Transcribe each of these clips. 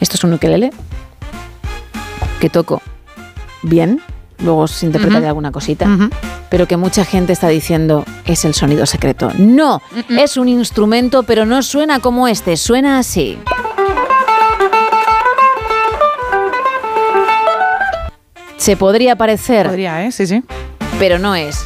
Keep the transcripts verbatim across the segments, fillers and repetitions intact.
esto es un ukelele que toco bien, luego se interpreta uh-huh. de alguna cosita, uh-huh. pero que mucha gente está diciendo es el sonido secreto. No, uh-huh. es un instrumento, pero no suena como este, suena así. Se podría parecer. Podría, ¿eh? Sí, sí. Pero no es.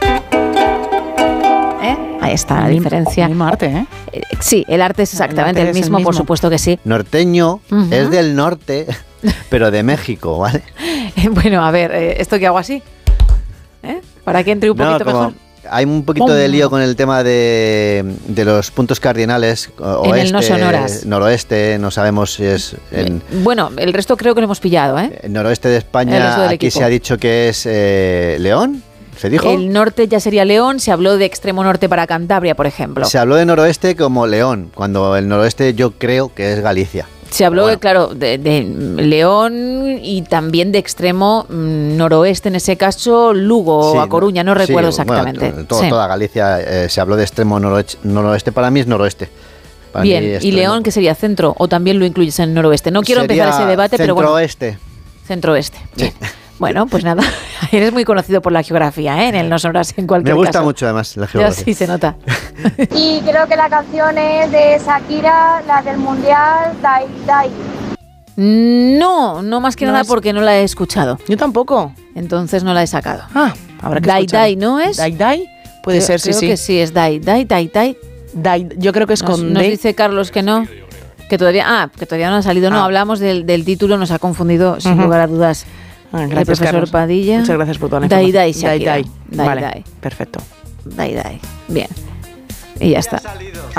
¿Eh? Ahí está la el diferencia. El mismo arte, ¿eh? Eh, Sí, el arte es exactamente el, el, el, mismo, el mismo, por supuesto que sí. Norteño uh-huh. es del norte, pero de México, ¿vale? Bueno, a ver, eh, ¿esto qué hago así? ¿Eh? Para que entre un poquito no, mejor. Hay un poquito ¡Pum! de lío con el tema de, de los puntos cardinales. En oeste, el no sonoras. Noroeste, no sabemos si es... En, bueno, el resto creo que lo hemos pillado, ¿eh? El noroeste de España, aquí equipo. se ha dicho que es eh, León, ¿se dijo? El norte ya sería León, se habló de extremo norte para Cantabria, por ejemplo. Se habló de noroeste como León, cuando el noroeste yo creo que es Galicia. Se habló, bueno. claro, de, de León y también de extremo mmm, noroeste, en ese caso, Lugo sí, o A Coruña, no recuerdo sí, exactamente. Bueno, todo, sí. Toda Galicia eh, se habló de extremo noroeste, noroeste, para mí es noroeste. Para Bien, mí ¿y León qué sería? ¿Centro? ¿O también lo incluyes en noroeste? No quiero sería empezar ese debate, pero bueno. Centro-oeste. Centro-oeste, bien. Sí. Bueno, pues nada, eres muy conocido por la geografía, ¿eh? En el no sonoras en cualquier caso. Me gusta caso. mucho además la geografía. Ya sí se nota. Y creo que la canción es de Shakira, la del Mundial, Dai Dai. No, no más que no nada es... porque no la he escuchado. Yo tampoco. Entonces no la he sacado. Ah, habrá que Dai escuchar. Dai, ¿no es? Dai Dai, puede creo, ser, sí, creo sí. Creo que sí, es Dai Dai, Dai Dai. Dai, yo creo que es nos, con Nos D. dice Carlos que no, que todavía, ah, que todavía no ha salido. No, ah. hablamos del, del título, nos ha confundido, sin uh-huh. lugar a dudas. Ah, gracias, el profesor Carlos. Padilla. Muchas gracias por toda la Dai información. Dai, Shakira. Dai Dai. Dai Vale, Dai. perfecto. Dai Dai. Bien. Y ya está.